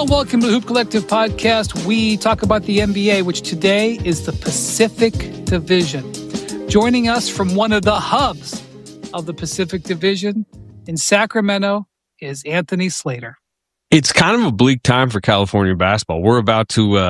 welcome to the Hoop Collective podcast. We talk about the NBA, which today is the Pacific Division. Joining us from one of the hubs of the Pacific Division in Sacramento is Anthony Slater. It's kind of a bleak time for California basketball. We're about to